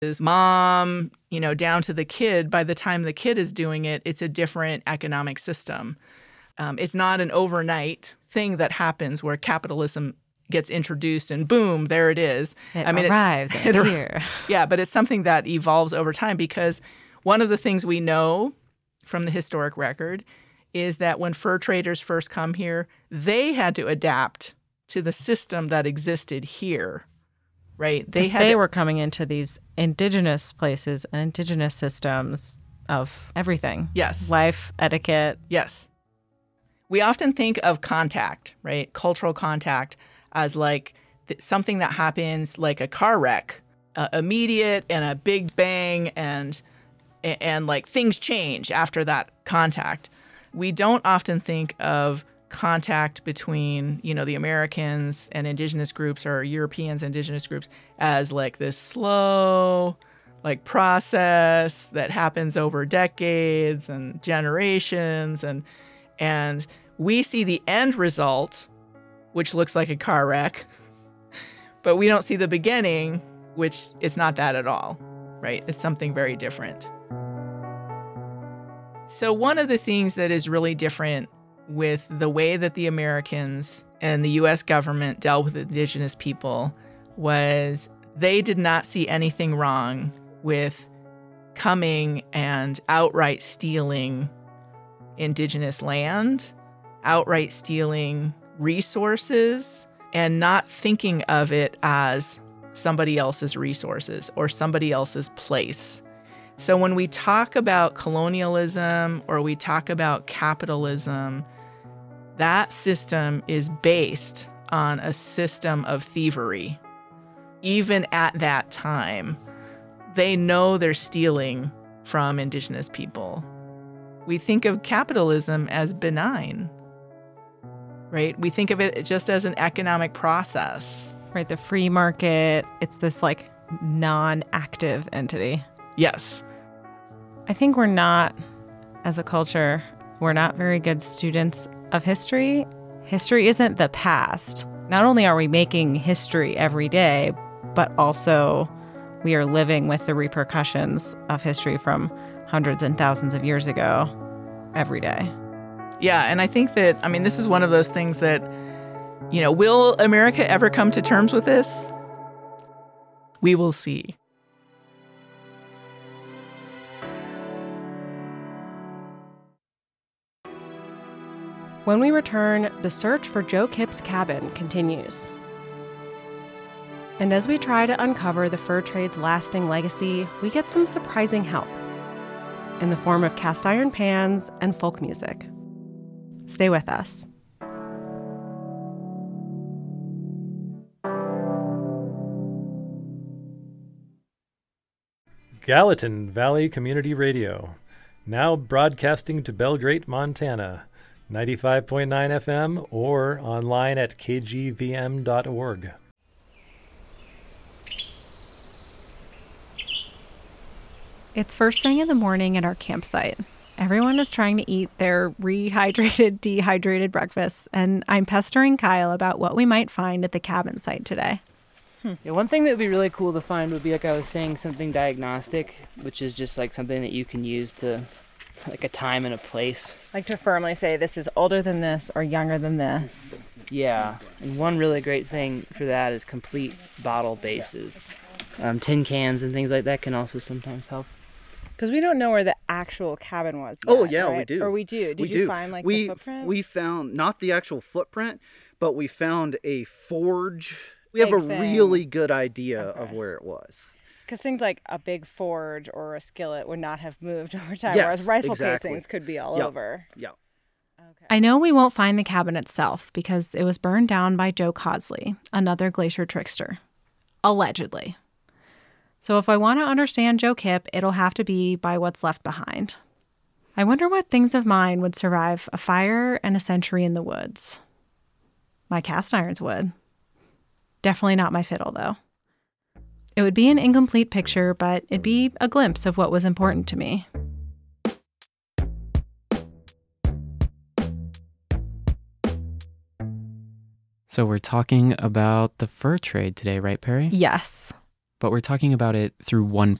mom, down to the kid, by the time the kid is doing it, it's a different economic system. It's not an overnight thing that happens where capitalism gets introduced and boom, there it is. Arrives and it's here. Yeah, but it's something that evolves over time, because one of the things we know from the historic record is that when fur traders first come here, they had to adapt to the system that existed here, right? They were coming into these indigenous places and indigenous systems of everything. Yes. Life, etiquette. Yes. We often think of contact, right? Cultural contact as like something that happens like a car wreck, immediate and a big bang, and like things change after that contact. We don't often think of contact between, the Americans and indigenous groups, or Europeans and indigenous groups, as like this slow, like process that happens over decades and generations, and we see the end result, which looks like a car wreck, but we don't see the beginning, which is not that at all, right? It's something very different. So one of the things that is really different with the way that the Americans and the U.S. government dealt with indigenous people was they did not see anything wrong with coming and outright stealing indigenous land, outright stealing resources, and not thinking of it as somebody else's resources or somebody else's place. So when we talk about colonialism or we talk about capitalism, that system is based on a system of thievery. Even at that time, they know they're stealing from indigenous people. We think of capitalism as benign, right? We think of it just as an economic process. Right, the free market, it's this like non-active entity. Yes. I think we're not, as a culture, we're not very good students of history. History isn't the past. Not only are we making history every day, but also we are living with the repercussions of history from hundreds and thousands of years ago every day. Yeah, and I think that, this is one of those things that, will America ever come to terms with this? We will see. When we return, the search for Joe Kipp's cabin continues. And as we try to uncover the fur trade's lasting legacy, we get some surprising help in the form of cast iron pans and folk music. Stay with us. Gallatin Valley Community Radio, now broadcasting to Belgrade, Montana, 95.9 FM or online at kgvm.org. It's first thing in the morning at our campsite. Everyone is trying to eat their rehydrated, dehydrated breakfasts, and I'm pestering Kyle about what we might find at the cabin site today. Yeah, one thing that would be really cool to find would be, like I was saying, something diagnostic, which is just like something that you can use to, like a time and a place. Like to firmly say this is older than this or younger than this. Yeah, and one really great thing for that is complete bottle bases. Tin cans and things like that can also sometimes help. Because we don't know where the actual cabin was yet, Oh, yeah, right? we do. Or we do. Did you find, like, the footprint? We found, not the actual footprint, but we found a forge. We have a really good idea of where it was. Because things like a big forge or a skillet would not have moved over time, Yes, whereas rifle exactly. casings could be all over. Yeah. Okay. I know we won't find the cabin itself because it was burned down by Joe Codsley, another glacier trickster. Allegedly. So if I want to understand Joe Kipp, it'll have to be by what's left behind. I wonder what things of mine would survive a fire and a century in the woods. My cast irons would. Definitely not my fiddle, though. It would be an incomplete picture, but it'd be a glimpse of what was important to me. So we're talking about the fur trade today, right, Perry? Yes. but we're talking about it through one